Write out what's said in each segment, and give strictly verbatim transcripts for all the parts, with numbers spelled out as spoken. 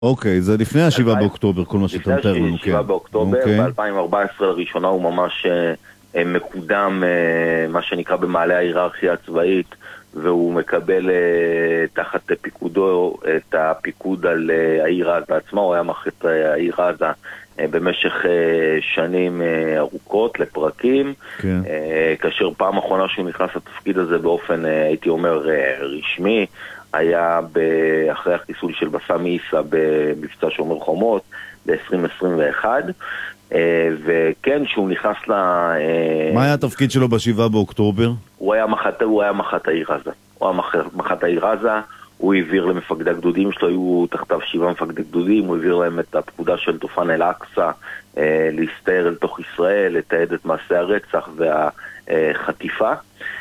אוקיי, זה לפני השבעה באוקטובר, כל מה שאתה מתאר לנו, כן. לפני השבעה באוקטובר, ב-אלפיים וארבע עשרה לראשונה הוא ממש מקודם, מה שנקרא במעלה ההיררכיה הצבאית, והוא מקבל תחת פיקודו את הפיקוד על העיר עזה עצמה. הוא היה מח"ט העיר עזה במשך שנים ארוכות לפרקים, כן. כאשר פעם אחרונה שהוא נכנס לתפקיד הזה באופן, הייתי אומר, רשמי, היה אחרי החיסול של בסם עיסא במבצע שומר חומות ב-עשרים עשרים ואחת, וכן, שהוא נכנס ל... מה היה התפקיד שלו בשבעה באוקטובר? הוא היה מח"ט, הוא היה מח"ט העיר עזה. הוא היה מח"ט העיר עזה, הוא העביר למפקדי הגדודים שלו, היו תחתיו שבעה מפקדי גדודים, הוא העביר להם את הפקודה של תופן אל-אקצא, להסתער אל תוך ישראל, לתעד את מעשי הרצח והחטיפה,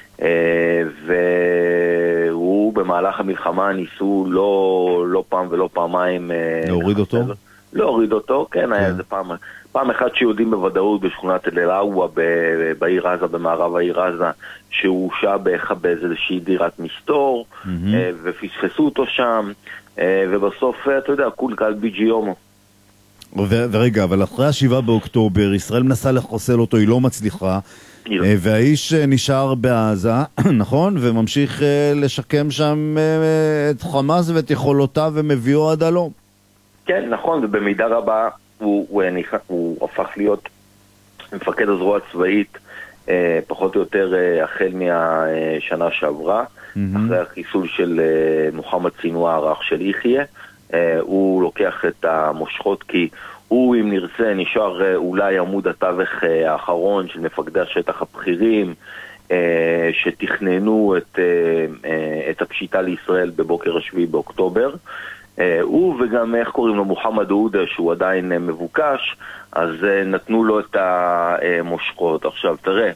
והוא במהלך המלחמה ניסו לא, לא פעם ולא פעמיים להוריד אותו? להוריד אותו, כן, היה איזה פעם, פעם אחת שיודעים בוודאות בשכונת אל-עאווה בעיר עזה, במערב העיר עזה, שהוא שעה באיזושהי דירת מסתור, ופספסו אותו שם, ובסוף, אתה יודע, כול קל ביג'י יומו. ורגע, אבל אחרי השבעה באוקטובר, ישראל מנסה לחוסל אותו, היא לא מצליחה, והאיש נשאר בעזה, נכון? וממשיך לשקם שם את חמאס ואת יכולותיו ומביאו עד הלום. כן, נכון, ובמידה רבה הוא, הוא, הוא הפך להיות מפקד הזרוע הצבאית פחות או יותר החל מהשנה שעברה, mm-hmm. אחרי החיסול של מוחמד סינואר, אח של יחיא. הוא לוקח את המושכות, כי הוא, אם נרצה, נשאר אולי עמוד התווך האחרון של מפקדי השטח הבכירים שתכננו את, את הפשיטה לישראל בבוקר השביעי באוקטובר. הוא וגם, איך קוראים לו, מוחמד עודה, שהוא עדיין מבוקש, אז נתנו לו את המושכות. עכשיו, תראה,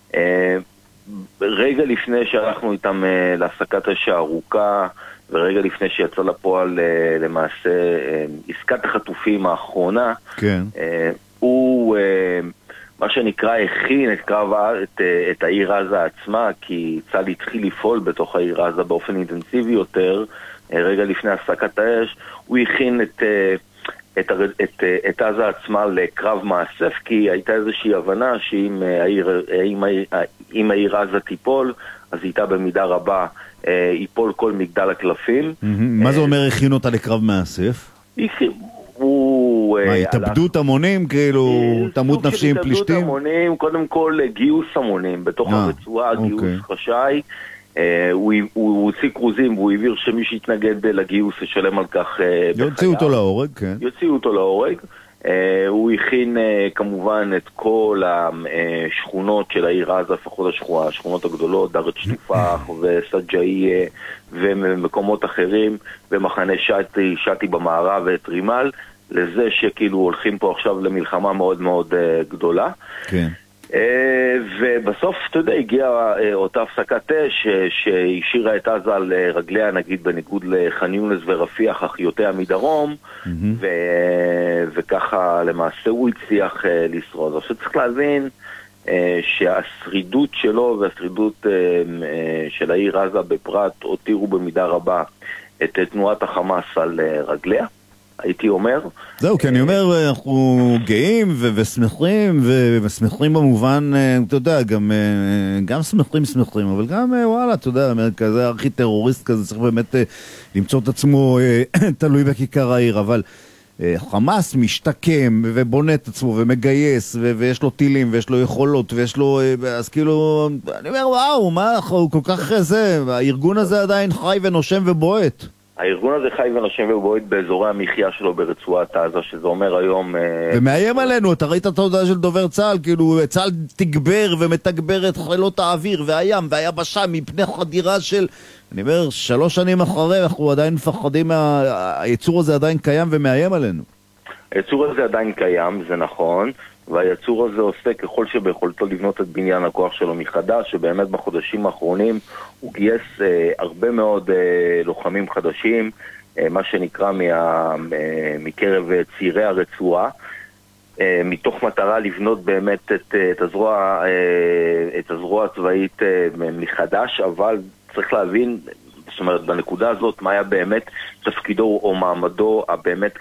רגע לפני שהלכנו איתם להפסקת אש הארוכה, ורגע לפני שיצא לפועל למעשה עסקת החטופים האחרונה, כן. הוא, מה שנקרא, הכין את קרב את, את העיר עזה עצמה, כי צה"ל התחיל לפעול בתוך העיר עזה באופן אינטנסיבי יותר, רגע לפני הפסקת האש. הוא הכין את, את, את, את עזה עצמה לקרב מאסף, כי הייתה איזושהי הבנה שאם העיר, אם, אם העיר עזה תיפול, אז איתה במידה רבה ייפול כל מגדל הקלפים. מה זה אומר הכין אותה לקרב מאסף? הוא... מה, התאבדות המונים? כאילו, תמות נפשי עם פלישתים? התאבדות המונים, קודם כל גיוס המונים בתוך הרצועה, גיוס חשאי. הוא הוציא קרוזים והוא העביר שמי שהתנגד לגיוס ישלם על כך בחייו. יוציאו אותו להורג, כן. יוציאו אותו להורג. הוא הכין כמובן את כל השכונות של העיר עזה, לפחות השכונות הגדולות, דרת שטופח וסג'איה ומקומות אחרים, ומחנה שתי, שתי במערב ואת רימל, לזה שכאילו הולכים פה עכשיו למלחמה מאוד מאוד גדולה. כן. ובסוף, אתה יודע, הגיעה אותה הפסקת אש שהשאירה את עזה על רגליה, נגיד בניגוד לח'אן יונס ורפיח, אחיותיה מדרום, ו... וככה למעשה הוא הצליח לשרוד. עכשיו צריך להבין שהשרידות שלו והשרידות של העיר עזה בפרט הותירו במידה רבה את תנועת החמאס על רגליה, הייתי אומר. זהו, כי אני אומר, אנחנו גאים ושמחים, ושמחים במובן, אתה יודע, גם, גם שמחים שמחים, אבל גם, וואלה, אתה יודע, כזה ארכי טרוריסט כזה, צריך באמת למצוא את עצמו תלוי בכיכר העיר, אבל חמאס משתקם ובונה את עצמו ומגייס, ויש לו טילים ויש לו יכולות ויש לו, אז כאילו, אני אומר, וואו, מה, הוא כל כך זה, הארגון הזה עדיין חי ונושם ובועט. הארגון הזה חי ונושם ובועט באזורי המחיה שלו ברצועת עזה, שזה אומר היום... ומאיים עלינו, אתה ראית את ההודעה של דובר צה"ל, כאילו צה"ל תגבר ומתגבר את חילות האוויר והים והיבשה מפני חדירה של... אני אומר, שלוש שנים אחרי, אנחנו עדיין מפחדים, היצור הזה עדיין קיים ומאיים עלינו. היצור הזה עדיין קיים, זה נכון, והיצור הזה עושה ככל שביכולתו לבנות את בניין הכוח שלו מחדש, שבאמת בחודשים האחרונים הוא גייס אה, הרבה מאוד אה, לוחמים חדשים, אה, מה שנקרא מה, אה, מקרב אה, צעירי הרצועה, אה, מתוך מטרה לבנות באמת את, את, הזרוע, אה, את הזרוע הצבאית אה, מחדש, אבל צריך להבין, זאת אומרת, בנקודה הזאת, מה היה באמת תפקידו או מעמדו הבאמת